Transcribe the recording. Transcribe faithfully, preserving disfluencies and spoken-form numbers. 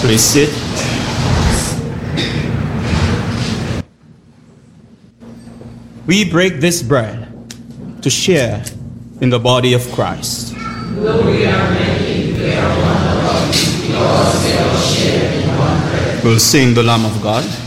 Please sit. We break this bread to share in the body of Christ. Though we are many, we are one body, because we all share in one bread. We'll sing the Lamb of God.